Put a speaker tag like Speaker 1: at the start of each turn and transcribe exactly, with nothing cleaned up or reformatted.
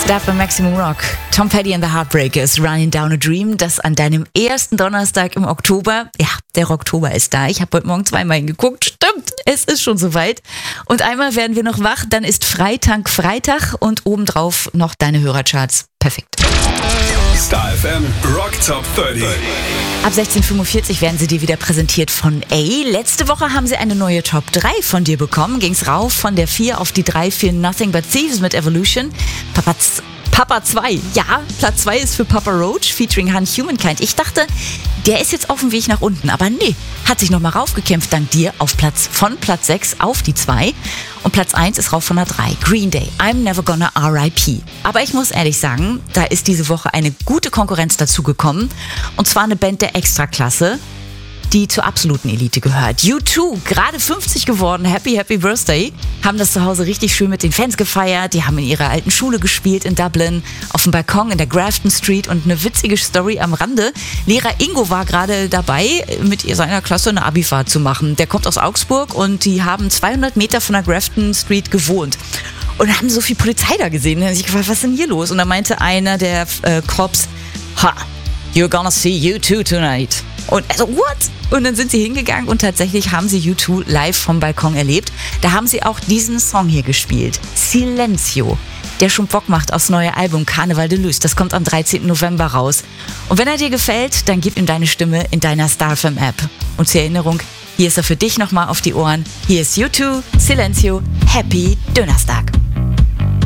Speaker 1: Starfm Maximum Rock. Tom Petty and the Heartbreakers, Running Down a Dream. Das an deinem ersten Donnerstag im Oktober. Ja, der Oktober ist da. Ich habe heute Morgen zweimal hingeguckt. Stimmt, es ist schon soweit. Und einmal werden wir noch wach. Dann ist Freitag Freitag und obendrauf noch deine Hörercharts. Perfekt.
Speaker 2: Star F M Rock Top dreißig.
Speaker 1: Ab sechzehn Uhr fünfundvierzig werden sie dir wieder präsentiert von A. Letzte Woche haben sie eine neue Top drei von dir bekommen. Ging's rauf von der vier auf die drei für Nothing But Thieves mit Evolution. Papa, Papa zwei. Ja, Platz zwei ist für Papa Roach featuring Han Humankind. Ich dachte, der ist jetzt auf dem Weg nach unten. Aber nee, hat sich nochmal raufgekämpft dank dir auf Platz von Platz sechs auf die zwei. Und Platz eins ist rauf von der drei. Green Day, I'm Never Gonna R I P. Aber ich muss ehrlich sagen, da ist diese Woche eine gute Konkurrenz dazu gekommen. Und zwar eine Band der Extraklasse, die zur absoluten Elite gehört. U zwei, gerade fünfzig geworden, Happy Happy Birthday, haben das zu Hause richtig schön mit den Fans gefeiert. Die haben in ihrer alten Schule gespielt in Dublin, auf dem Balkon in der Grafton Street. Und eine witzige Story am Rande. Lehrer Ingo war gerade dabei, mit seiner Klasse eine Abifahrt zu machen. Der kommt aus Augsburg und die haben zweihundert Meter von der Grafton Street gewohnt. Und haben so viel Polizei da gesehen. Da habe ich gefragt, was ist denn hier los? Und da meinte einer der äh, Cops, ha, you're gonna see U zwei tonight. Und also, what? Und dann sind sie hingegangen und tatsächlich haben sie U zwei live vom Balkon erlebt. Da haben sie auch diesen Song hier gespielt. Silencio, der schon Bock macht aufs neue Album Carnaval de Luz. Das kommt am dreizehnten November raus. Und wenn er dir gefällt, dann gib ihm deine Stimme in deiner Star F M App. Und zur Erinnerung, hier ist er für dich nochmal auf die Ohren. Hier ist U zwei, Silencio, Happy Donnerstag.